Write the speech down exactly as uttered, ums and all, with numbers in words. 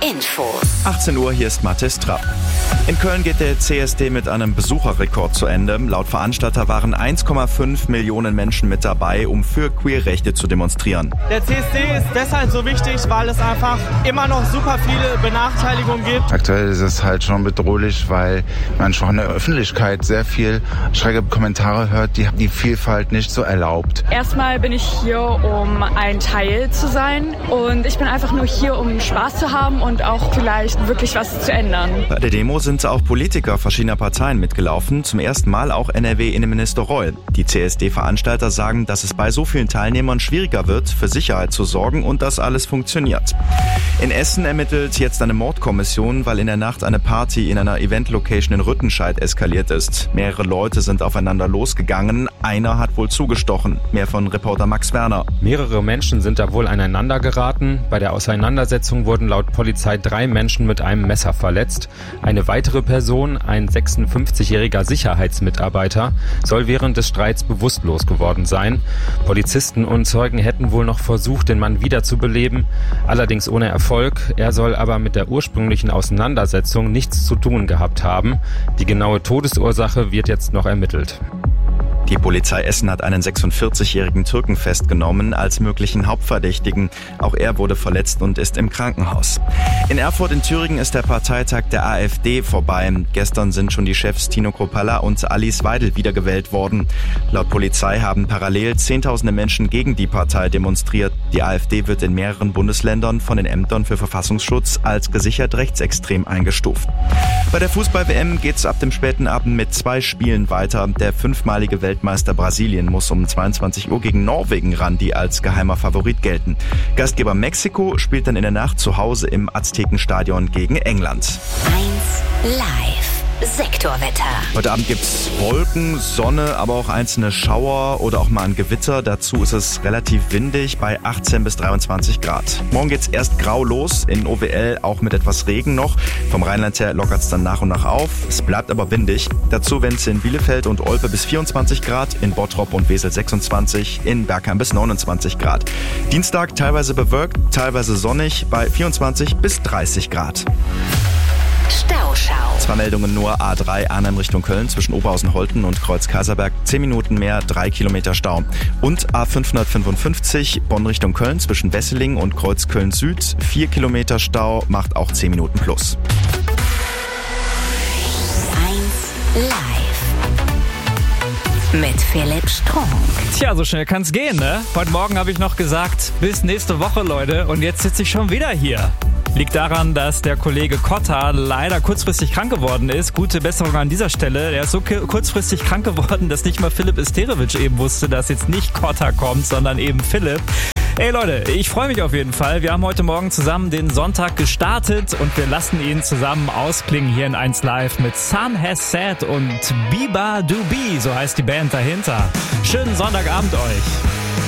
Infos. achtzehn Uhr, hier ist Mathis Trapp. In Köln geht der C S D mit einem Besucherrekord zu Ende. Laut Veranstalter waren eins Komma fünf Millionen Menschen mit dabei, um für Queerrechte zu demonstrieren. Der C S D ist deshalb so wichtig, weil es einfach immer noch super viele Benachteiligungen gibt. Aktuell ist es halt schon bedrohlich, weil man schon in der Öffentlichkeit sehr viel schräge Kommentare hört, die die Vielfalt nicht so erlaubt. Erstmal bin ich hier, um ein Teil zu sein, und ich bin einfach nur hier, um Spaß zu haben und auch vielleicht wirklich was zu ändern. Bei der Demo sind auch Politiker verschiedener Parteien mitgelaufen, zum ersten Mal auch N R W-Innenminister Reul. Die C S D-Veranstalter sagen, dass es bei so vielen Teilnehmern schwieriger wird, für Sicherheit zu sorgen und dass alles funktioniert. In Essen ermittelt jetzt eine Mordkommission, weil in der Nacht eine Party in einer Event-Location in Rüttenscheid eskaliert ist. Mehrere Leute sind aufeinander losgegangen, einer hat wohl zugestochen. Mehr von Reporter Max Werner. Mehrere Menschen sind da wohl aneinander geraten. Bei der Auseinandersetzung wurden laut Polizei drei Menschen mit einem Messer verletzt. Eine weitere Person, ein sechsundfünfzigjähriger Sicherheitsmitarbeiter, soll während des Streits bewusstlos geworden sein. Polizisten und Zeugen hätten wohl noch versucht, den Mann wiederzubeleben, allerdings ohne Erfolg. Er soll aber mit der ursprünglichen Auseinandersetzung nichts zu tun gehabt haben. Die genaue Todesursache wird jetzt noch ermittelt. Die Polizei Essen hat einen sechsundvierzigjährigen Türken festgenommen als möglichen Hauptverdächtigen. Auch er wurde verletzt und ist im Krankenhaus. In Erfurt in Thüringen ist der Parteitag der AfD vorbei. Gestern sind schon die Chefs Tino Kropalla und Alice Weidel wiedergewählt worden. Laut Polizei haben parallel Zehntausende Menschen gegen die Partei demonstriert. Die AfD wird in mehreren Bundesländern von den Ämtern für Verfassungsschutz als gesichert rechtsextrem eingestuft. Bei der Fußball-W M geht's ab dem späten Abend mit zwei Spielen weiter. Der fünfmalige Weltmeister Brasilien muss um zweiundzwanzig Uhr gegen Norwegen ran, die als geheimer Favorit gelten. Gastgeber Mexiko spielt dann in der Nacht zu Hause im Aztekenstadion gegen England. eins live. Sektorwetter. Heute Abend gibt's Wolken, Sonne, aber auch einzelne Schauer oder auch mal ein Gewitter. Dazu ist es relativ windig bei achtzehn bis dreiundzwanzig Grad. Morgen geht's erst grau los, in O W L auch mit etwas Regen noch. Vom Rheinland her lockert's dann nach und nach auf. Es bleibt aber windig. Dazu wenn's in Bielefeld und Olpe bis vierundzwanzig Grad, in Bottrop und Wesel sechsundzwanzig, in Bergheim bis neunundzwanzig Grad. Dienstag teilweise bewölkt, teilweise sonnig bei vierundzwanzig bis dreißig Grad. Stauschau. Zwei Meldungen nur. A drei Arnhem Richtung Köln zwischen Oberhausen-Holten und Kreuz-Kaiserberg. zehn Minuten mehr, drei Kilometer Stau. Und A fünfhundertfünfundfünfzig Bonn Richtung Köln zwischen Wesseling und Kreuzköln Süd. vier Kilometer Stau, macht auch zehn Minuten plus. eins live. Mit Philipp Strunk. Tja, so schnell kann's gehen, ne? Heute Morgen habe ich noch gesagt, bis nächste Woche, Leute. Und jetzt sitze ich schon wieder hier. Liegt daran, dass der Kollege Kotta leider kurzfristig krank geworden ist. Gute Besserung an dieser Stelle. Er ist so kurzfristig krank geworden, dass nicht mal Philipp Isterevic eben wusste, dass jetzt nicht Kotta kommt, sondern eben Philipp. Hey Leute, ich freue mich auf jeden Fall. Wir haben heute Morgen zusammen den Sonntag gestartet und wir lassen ihn zusammen ausklingen hier in eins live mit Sun Has Said und Biba Dubi, so heißt die Band dahinter. Schönen Sonntagabend euch.